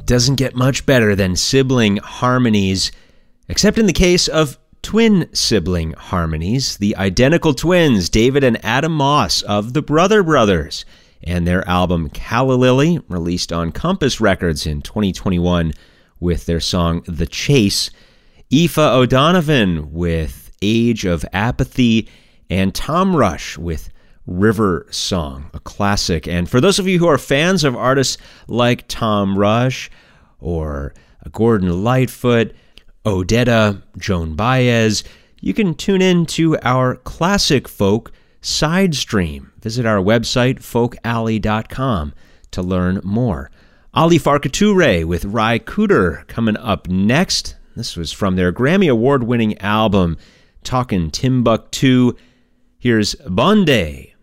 Doesn't get much better than sibling harmonies, except in the case of twin sibling harmonies, the identical twins, David and Adam Moss of the Brother Brothers, and their album Calla Lily, released on Compass Records in 2021 with their song The Chase, Aoife O'Donovan with Age of Apathy, and Tom Rush with River Song, a classic. And for those of you who are fans of artists like Tom Rush or Gordon Lightfoot, Odetta, Joan Baez, you can tune in to our classic folk side stream. Visit our website, folkalley.com, to learn more. Ali Farka Touré with Ry Cooder coming up next. This was from their Grammy Award-winning album, Talkin' Timbuktu. Here's Bon Day.